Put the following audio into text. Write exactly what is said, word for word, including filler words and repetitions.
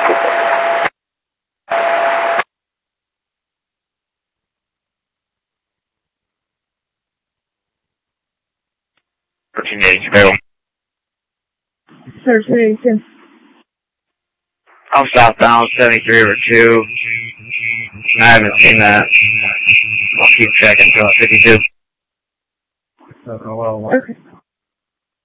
thirteen eighty, available. thirteen eighty-two. I'm southbound seventy-three over two. I haven't seen that. I'll keep checking until fifty-two. Okay.